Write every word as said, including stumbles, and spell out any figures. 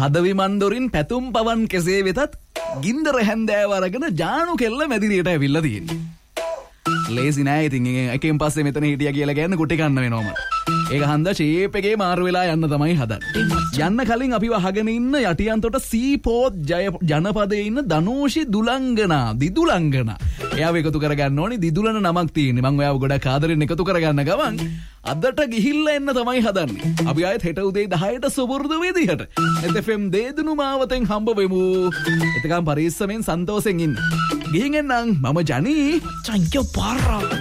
හදවි මන්දොරින් පැතුම් පවන් කෙසේ වෙතත් ගින්දර හැන්දෑව අරගෙන ජානු කෙල්ල මැදිරියට ඇවිල්ලා තියෙන්නේ. ලේසි නෑ ඉතින් එකෙන් පස්සේ මෙතන හිටියා කියලා කියන්නේ කුටි කන්න වෙනවම. ඒක හන්දා ෂේප් එකේ මාරු වෙලා යන්න තමයි හදන්නේ. යන්න කලින් අපිව අහගෙන ඉන්න යටියන්තොට සීපෝත් ජනපදයේ ඉන්න ධනෝෂි දුලංගනා දිදුලංගනා. එයාව එකතු කරගන්න ඕනි. දිදුලන නමක් තියෙන්නේ. මම ඔයාව ගොඩක් ආදරෙන් එකතු කරගන්න ගමන් අදට ගිහිල්ලා එන්න තමයි හදන්නේ. අපි ආයෙත් හෙට උදේ දහයට සුබුරුදු විදිහට එස් එෆ් එම් දේදුණු මාවතෙන් හම්බ වෙමු. එතකම් පරිස්සමෙන් සන්තෝෂෙන් ඉන්න. ගිහින් එන්නම් මම ජනී. චංචෝ පාරා